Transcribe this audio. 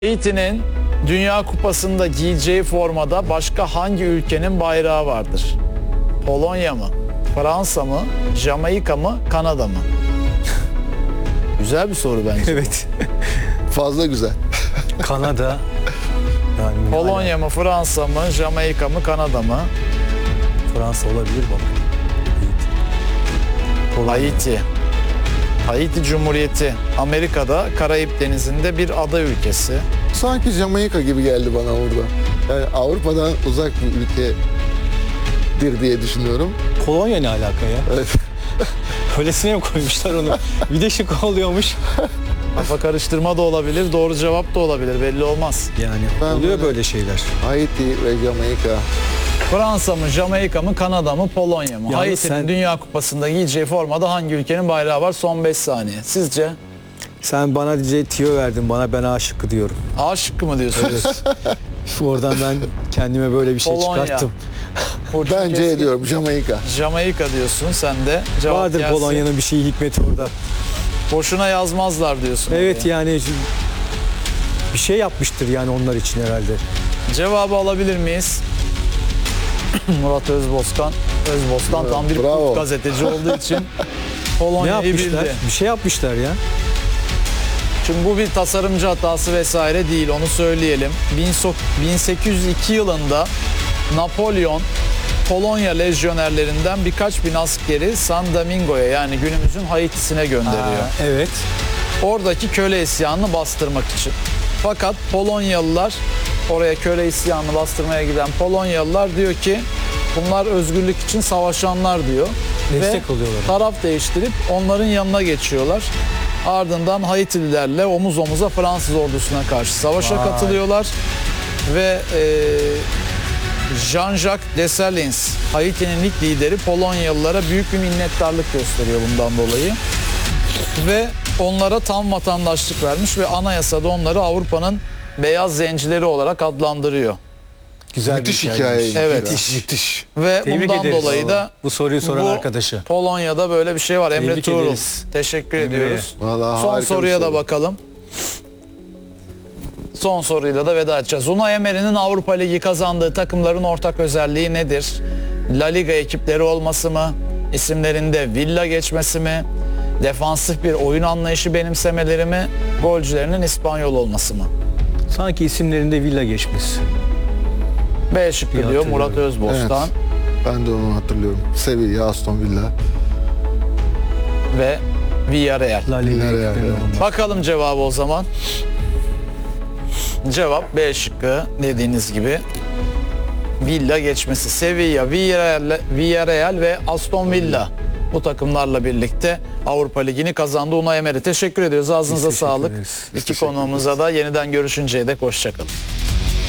Haiti'nin Dünya Kupası'nda giyeceği formada başka hangi ülkenin bayrağı vardır? Polonya mı? Fransa mı? Jamaika mı? Kanada mı? Güzel bir soru bence. Evet. Fazla güzel. Kanada. Yani Polonya mı? Fransa mı? Jamaika mı? Kanada mı? Fransa olabilir bak. Haiti. Haiti Cumhuriyeti. Amerika'da Karayip Denizi'nde bir ada ülkesi. Sanki Jamaika gibi geldi bana orada. Yani Avrupa'dan uzak bir ülkedir diye düşünüyorum. Polonya ne alaka ya? Evet. Öylesine mi koymuşlar onu? Bir de şık oluyormuş. Kafa karıştırma da olabilir, doğru cevap da olabilir, belli olmaz. Yani Ben oluyor böyle şeyler. Haiti ve Jamaika. Fransa mı, Jamaika mı, Kanada mı, Polonya mı? Yalnız Haiti'nin sen- Dünya Kupası'nda giyeceği formada hangi ülkenin bayrağı var? Son 5 saniye. Sizce? Sen bana diyeceği tiyo verdin, bana ben A şıkkı diyorum. A şıkkı mı diyorsunuz? Oradan ben kendime böyle bir şey Polonya. çıkarttım. Burcu Bence Keskin. ediyorum Jamaika. Jamaika diyorsun sen de. Cevap Vardır gelsin. Polonya'nın bir şeyi, hikmeti orada. Boşuna yazmazlar diyorsun. Evet oraya. yani bir şey yapmıştır yani onlar için herhalde. Cevabı alabilir miyiz? Murat Özbostan tam bir Bravo. kurt gazeteci olduğu için Ne Polonya'yı yapmışlar? bildi. Bir şey yapmışlar ya. Şimdi bu bir tasarımcı hatası vesaire değil, onu söyleyelim. 1802 yılında Napolyon Polonya lejyonerlerinden birkaç bin askeri San Domingo'ya, yani günümüzün Haiti'sine gönderiyor. Evet. Oradaki köle isyanını bastırmak için. Fakat Polonyalılar, oraya köle isyanını bastırmaya giden Polonyalılar diyor ki bunlar özgürlük için savaşanlar diyor. Destek Ve oluyorlar. taraf değiştirip onların yanına geçiyorlar. Ardından Haitililerle omuz omuza Fransız ordusuna karşı savaşa Vay. katılıyorlar. Ve Jean-Jacques Dessalines, Haiti'nin ilk lideri, Polonyalılara büyük bir minnettarlık gösteriyor bundan dolayı. Ve onlara tam vatandaşlık vermiş ve anayasada onları Avrupa'nın beyaz zencileri olarak adlandırıyor. Güzel Müthiş bir hikaye. Evet. Müthiş. Ve Tebrik bundan ederiz. dolayı da Bu soruyu soran bu arkadaşı. Polonya'da böyle bir şey var. Emre Tebrik Tuğrul. ederiz. Teşekkür Emre. ediyoruz. Vallahi Son harika bir soruya da soru. bakalım. Son soruyla da veda edeceğiz. Unai Emery'nin Avrupa Ligi kazandığı takımların ortak özelliği nedir? La Liga ekipleri olması mı? İsimlerinde villa geçmesi mi? Defansif bir oyun anlayışı benimsemeleri mi? Golcülerinin İspanyol olması mı? Sanki isimlerinde villa geçmiş. B şıkkı İyi diyor Murat hatırlıyorum. Özbostan Ben de onu hatırlıyorum. Sevilla, Aston Villa. ve Villarreal. La Liga Villarreal, ekipleri evet. olmaz. Bakalım cevabı o zaman. Cevap B şıkkı, dediğiniz gibi. Villa geçmesi. Sevilla, Villarreal ve Aston Villa. Bu takımlarla birlikte Avrupa Ligi'ni kazandı Unai Emery. Teşekkür ediyoruz. Ağzınıza Biz teşekkür sağlık. ederiz. İki konuğumuza da yeniden görüşünceye dek hoşça kalın.